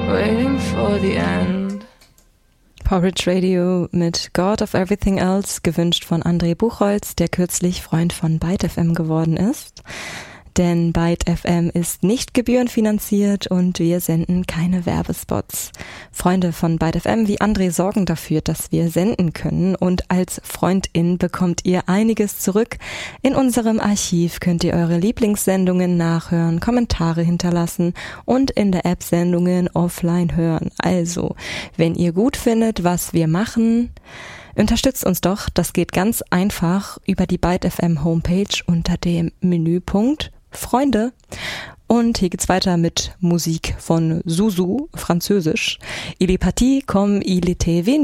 waiting for the end. Porridge Radio mit God of Everything Else, gewünscht von André Buchholz, der kürzlich Freund von Byte FM geworden ist. Denn Byte FM ist nicht gebührenfinanziert und wir senden keine Werbespots. Freunde von Byte FM wie André sorgen dafür, dass wir senden können, und als Freundin bekommt ihr einiges zurück. In unserem Archiv könnt ihr eure Lieblingssendungen nachhören, Kommentare hinterlassen und in der App Sendungen offline hören. Also, wenn ihr gut findet, was wir machen, unterstützt uns doch. Das geht ganz einfach über die Byte FM Homepage unter dem Menüpunkt Freunde. Und hier geht's weiter mit Musik von Zuzu, französisch. Il est parti comme il était venu.